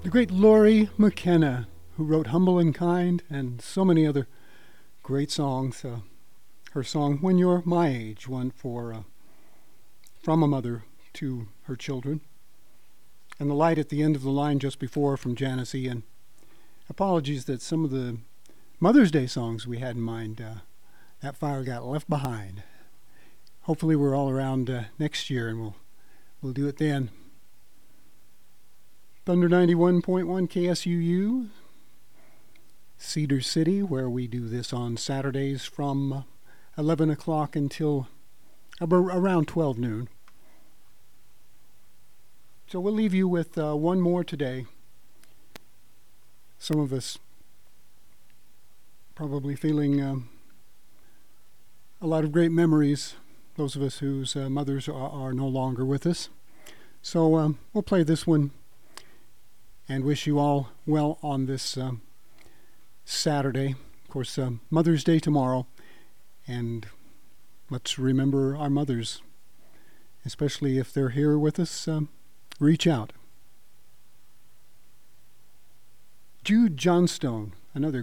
The great Laurie McKenna, who wrote Humble and Kind and so many other great songs. Her song, When You're My Age, one for From a Mother to Her Children. And the light at the end of the line just before from Janice Ian. Apologies that some of the Mother's Day songs we had in mind, that fire got left behind. Hopefully we're all around next year and we'll do it then. Thunder 91.1 KSUU, Cedar City, where we do this on Saturdays from 11 o'clock until around 12 noon. So we'll leave you with one more today. Some of us probably feeling a lot of great memories, those of us whose mothers are no longer with us. So we'll play this one and wish you all well on this Saturday. Of course, Mother's Day tomorrow. And let's remember our mothers, especially if they're here with us. Reach out. Jude Johnstone, another